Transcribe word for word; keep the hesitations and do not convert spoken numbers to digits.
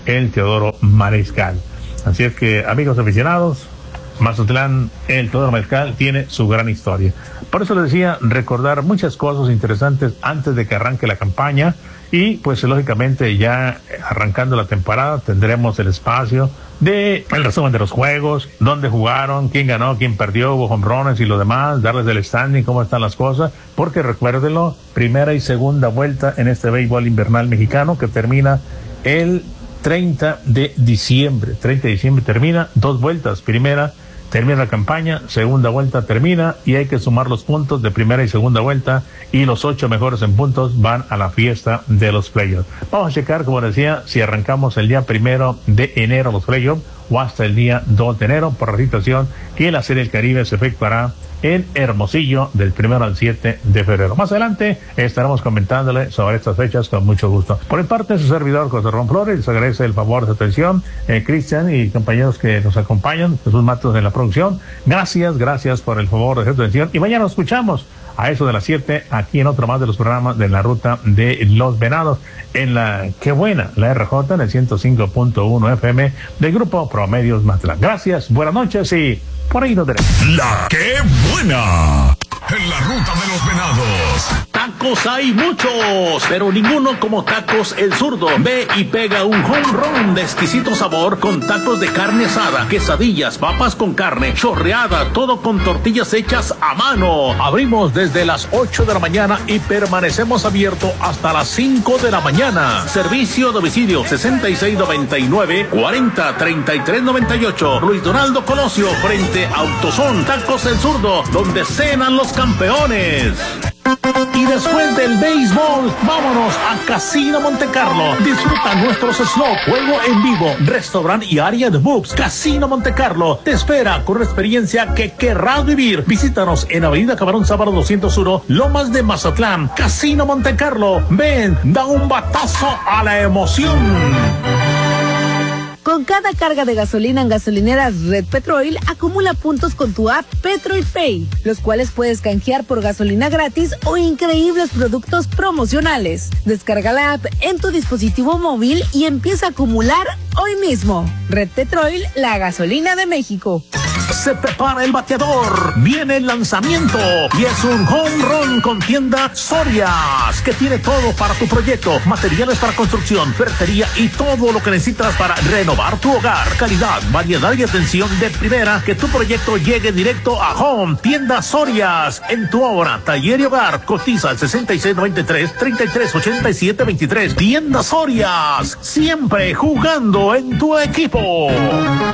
el Teodoro Mariscal. Así es que, amigos aficionados, Mazatlán, el Teodoro Mariscal tiene su gran historia. Por eso les decía, recordar muchas cosas interesantes antes de que arranque la campaña. Y pues lógicamente ya arrancando la temporada tendremos el espacio de el resumen de los juegos, dónde jugaron, quién ganó, quién perdió, hubo home runs y lo demás, darles el standing, cómo están las cosas, porque recuérdenlo, primera y segunda vuelta en este béisbol invernal mexicano que termina el treinta de diciembre. treinta de diciembre termina, dos vueltas, primera termina la campaña, segunda vuelta termina y hay que sumar los puntos de primera y segunda vuelta y los ocho mejores en puntos van a la fiesta de los playoffs. Vamos a checar, como decía, si arrancamos el día primero de enero los playoffs o hasta el día dos de enero por la situación que la Serie del Caribe se efectuará en Hermosillo del primero al siete de febrero. Más adelante estaremos comentándole sobre estas fechas con mucho gusto. Por mi parte, su servidor José Ron Flores, les agradece el favor de su atención, eh, Cristian y compañeros que nos acompañan, Jesús Matos en la producción. Gracias, gracias por el favor de su atención y mañana nos escuchamos a eso de las siete aquí en otro más de los programas de la Ruta de los Venados en la, qué buena, la R J en el ciento cinco punto uno F M del Grupo Promedios Mazatlán. Gracias, buenas noches y por ahí nos veremos. La qué buena en la Ruta de los Venados. Tacos hay muchos, pero ninguno como Tacos El Zurdo. Ve y pega un home run de exquisito sabor con tacos de carne asada, quesadillas, papas con carne, chorreada, todo con tortillas hechas a mano. Abrimos desde las ocho de la mañana y permanecemos abiertos hasta las cinco de la mañana. Servicio a domicilio sesenta y seis noventa y nueve, cuarenta treinta y tres noventa y ocho. Luis Donaldo Colosio frente a Autosón. Tacos El Zurdo, donde cenan los campeones. Y después del béisbol, vámonos a Casino Montecarlo. Disfruta nuestros slots, juego en vivo, restaurante y área de books. Casino Montecarlo te espera con una experiencia que querrás vivir. Visítanos en Avenida Camarón Sábado doscientos uno, Lomas de Mazatlán. Casino Montecarlo. Ven, da un batazo a la emoción. Con cada carga de gasolina en gasolineras Red Petrol, acumula puntos con tu app Petrol Pay, los cuales puedes canjear por gasolina gratis o increíbles productos promocionales. Descarga la app en tu dispositivo móvil y empieza a acumular hoy mismo. Red Petrol, la gasolina de México. Se prepara el bateador, viene el lanzamiento y es un home run con tienda Sorias, que tiene todo para tu proyecto, materiales para construcción, ferretería y todo lo que necesitas para renovar tu hogar. Calidad, variedad y atención de primera, que tu proyecto llegue directo a home. Tienda Sorias, en tu obra, taller y hogar, cotiza al sesenta y seis noventa y tres, treinta y tres ochenta y siete veintitrés. Tienda Sorias, siempre jugando en tu equipo.